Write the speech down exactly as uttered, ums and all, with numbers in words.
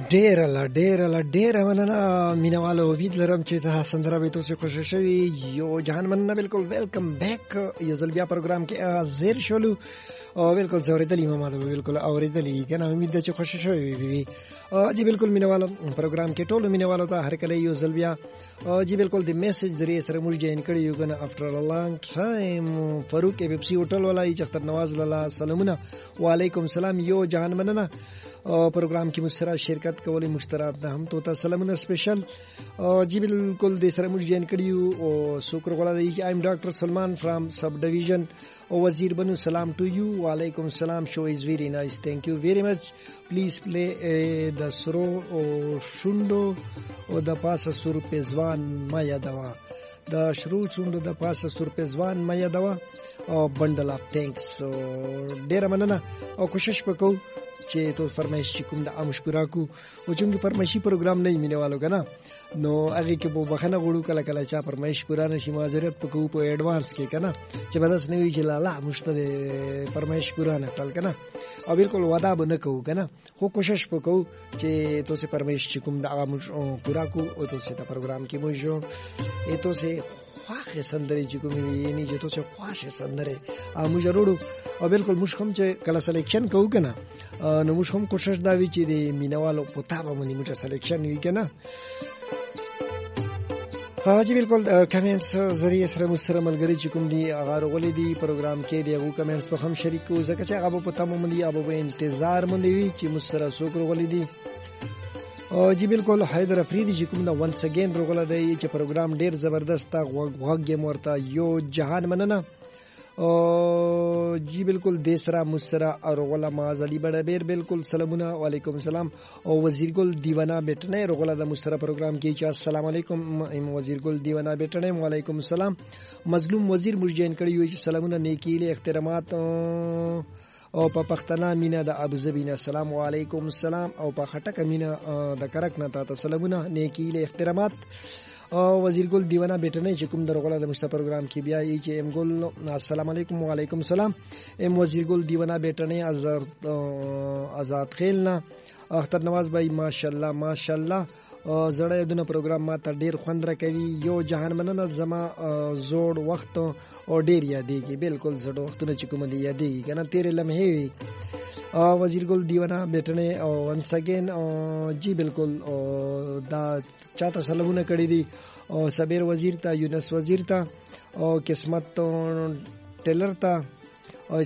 ډیر لا ډیر لا ډیر مننه مینوالو امید لرم چې تاسو سندره به تاسو خوښ شوي یو جهان مننه بالکل ویلکم بیک یو ځل بیا پروګرام کې حاضر شولو او بالکل زوریدلی ما ته بالکل اوریدلی کنه امید ده چې خوښ شوي وي جی بالکل مینوالو پروګرام کې ټولو مینوالو ته هر کله یو ځل بیا جی بالکل د میسج ذریعہ سره موږ جوین کړی یو کنه افټر ا لانګ ټایم فاروق ای بی سی هوټل ولای چختر نواز لاله سلامونه وعلیکم السلام یو جهان مننه پروګرام کې مشترک شرکت کولې مشترک ده هم تو ته سلامونه سپیشل جی بالکل د سره موږ جوین کړیو او شکر غواړم چې ایم ډاکټر سلمان فرام سب ډیویژن او وزیر بنو سلام ټو یو وعلیکم السلام شو از ویری نایس ثانک یو ویری مچ پلیز پلی د سرو او شوندو او د پاسه سور پزوان ما یادوا د شروع شوندو د پاسه سور پزوان ما یادوا او بندل اپ تھینکس ډیر مننه او کوشش وکړو چې تو فرمایش چې کوم د امش پورا کو او چې فرمایشي پروګرام نه مینوالو کنه نو هغه کې په بخنه غوړو کله کله چا فرمایش پورا نشي معذرت پکو په ایڈوانس کې کنه چې بدس نه وی چې لاله مشته فرمایش پورا نه ټل کنه او بالکل وعده به نه کوو کنه خو کوشش وکړو چې تو سه فرمایش چې کوم د امش پورا کو او تو سه پروګرام کې مو جو اته سه خواخه سندري چې کومې یعنی چې تو څه خواشه سندره مو جوړو او بالکل موږ هم چې کله سلیکشن کوو کنه نو موږ هم کوشش دا وی چې د مینوالو په تابه باندې موږ سلیکشن وی کنه حاجی بالکل کمنټس ذریعہ سره مو سره ملګری چې کوم دی هغه غولې دی پروګرام کې دی هغه کمنټس په هم شریکو ځکه چې هغه په تمام باندې هغه په انتظار باندې وی چې مو سره څوک غولې دی او جی بالکل حیدر افریدی چې کوم دا وانس اگین روغله دی چې پروګرام ډیر زبردست غوږ مرته یو جهان مننه او جی بالکل دیسرا مسرا اور غلا مازلی بڑا بیر بالکل سلامونه وعلیکم السلام او وزیر ګل دیوانه بیٹنه رغلا د مسترا پروګرام کې چې السلام علیکم ایم وزیر ګل دیوانه بیٹنه وعلیکم السلام مظلوم وزیر مرجین کړي وي چې سلامونه نیکی له احترامات او په پښتنه مینا د ابوظبی نه السلام علیکم السلام او په خټک مینا د کرک نه تاسو سلامونه نیکی له احترامات او وزیر ګل دیوانه بیٹنه چې کوم درغله د مشته پروګرام کې بیا ای چې ام ګل السلام علیکم وعلیکم السلام ام وزیر ګل دیوانه بیٹنه آزاد آزاد خیلنا اختر نواز بھائی ماشاءالله ماشاءالله زړه دونه پروګرام ما ته ډیر خوند راکوي یو جهان مننه زما زوړ وخت او ډیر یادېږي بالکل زړه وختونه چې کوم دی یادېږي کنه تیرې لمحې وي وزیر ګل دیوانه بیٹنه او ونس اگین جی بالکل دا چاته سلامونه کړی دي او صبر وزیر ته یونس وزیر ته او قسمت ټیلر ته